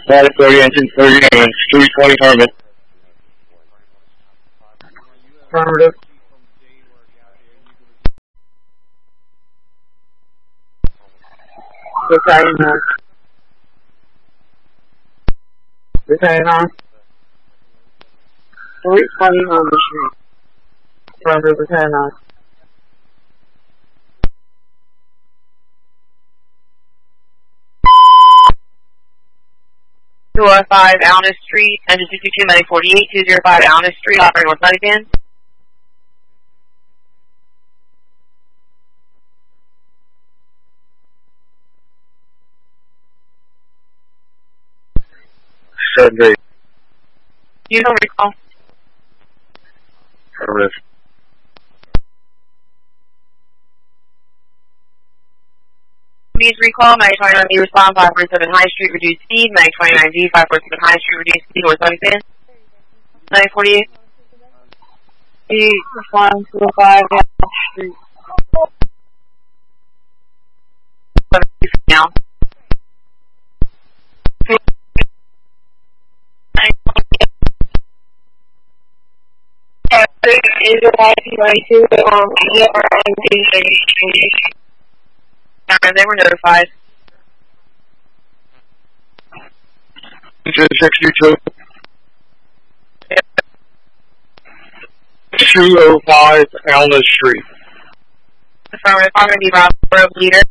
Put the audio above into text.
Status 30, engine 30, 320 Herman. Affirmative. Battalion on. Battalion on. 320 on the street. Affirmative, battalion on. 205 Alna Street, engine 222, money 48, 205 Alna Street, operating North Lexington. Sunday. You don't recall. Affirmative. Please recall, Mag 29D, respond 547 High Street, reduced speed, Mag 29D, 547 High Street, reduced speed, North Lexington. 948. Respond 205 Alna Street. Now. Is your Y292 They were notified. Engine 62. 205 Alna Street. Affirmative, I'm going to be Rob, leader.